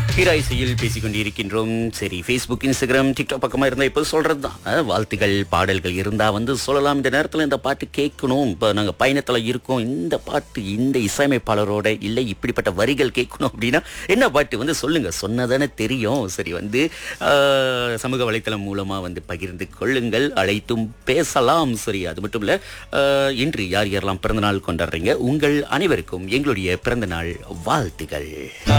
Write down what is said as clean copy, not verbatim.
ஹீராய்சியில் பேசிக் கொண்டிருக்கின்றோம். சரி, Facebook, Instagram, TikTok பக்கமா இருந்தா இப்ப சொல்றதுதான். வாழ்த்துகள், பாடல்கள் இருந்தா வந்து சொல்லலாம். இந்த நேரத்துல இந்த பாட்டு கேட்கணும், இப்ப நாங்க பயணத்துல இருக்கோம், இந்த பாட்டு இந்த இசையமைப்பாளரோட இல்லை இப்படிப்பட்ட வரிகள் கேட்கணும் அப்படின்னா என்ன பாட்டு வந்து சொல்லுங்க, சொன்னதானே தெரியும். சரி, வந்து சமூக வலைத்தளம் மூலமா வந்து பகிர்ந்து கொள்ளுங்கள், அழைத்தும் பேசலாம். சரி, அது மட்டும் இல்ல, இன்று யார் யாரெல்லாம் பிறந்தநாள் கொண்டாடுறீங்க, உங்கள் அனைவருக்கும் எங்களுடைய பிறந்தநாள் வாழ்த்துகள்.